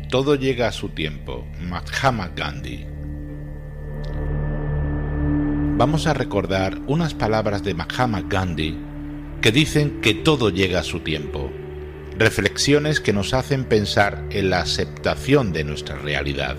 todo llega a su tiempo. Mahatma Gandhi. Vamos a recordar unas palabras de Mahatma Gandhi que dicen que todo llega a su tiempo. Reflexiones que nos hacen pensar en la aceptación de nuestra realidad.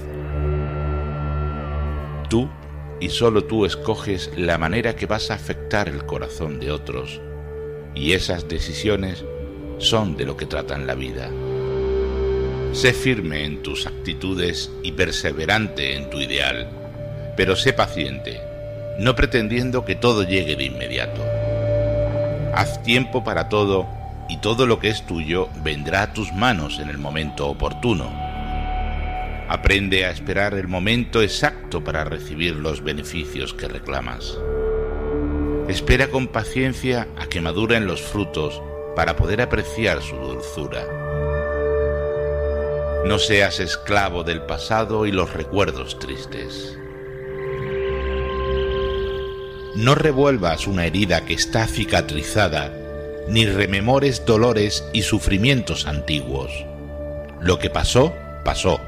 Tú y solo tú escoges la manera que vas a afectar el corazón de otros, y esas decisiones son de lo que tratan la vida. Sé firme en tus actitudes y perseverante en tu ideal, pero sé paciente, no pretendiendo que todo llegue de inmediato. Haz tiempo para todo y todo lo que es tuyo vendrá a tus manos en el momento oportuno. Aprende a esperar el momento exacto para recibir los beneficios que reclamas. Espera con paciencia a que maduren los frutos para poder apreciar su dulzura. No seas esclavo del pasado y los recuerdos tristes. No revuelvas una herida que está cicatrizada, ni rememores dolores y sufrimientos antiguos. Lo que pasó, pasó.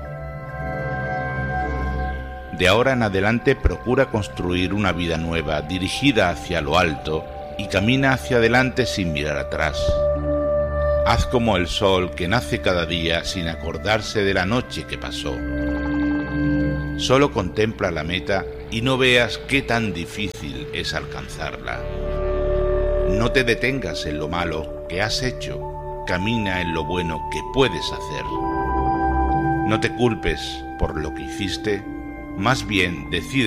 De ahora en adelante procura construir una vida nueva dirigida hacia lo alto y camina hacia adelante sin mirar atrás. Haz como el sol que nace cada día sin acordarse de la noche que pasó. Solo contempla la meta y no veas qué tan difícil es alcanzarla. No te detengas en lo malo que has hecho, camina en lo bueno que puedes hacer. No te culpes por lo que hiciste, más bien decide